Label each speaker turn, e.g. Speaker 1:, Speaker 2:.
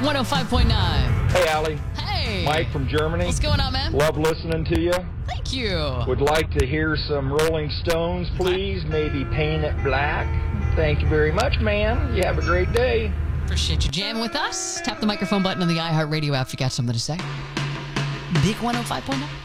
Speaker 1: 105.9.
Speaker 2: Hey, Allie.
Speaker 1: Hey.
Speaker 2: Mike from Germany.
Speaker 1: What's going on, man?
Speaker 2: Love listening to you.
Speaker 1: Thank you.
Speaker 2: Would like to hear some Rolling Stones, please. Maybe Paint It Black. Thank you very much, man. You have a great day.
Speaker 1: Appreciate you jamming with us. Tap the microphone button on the iHeartRadio app if you got something to say. Big 105.9.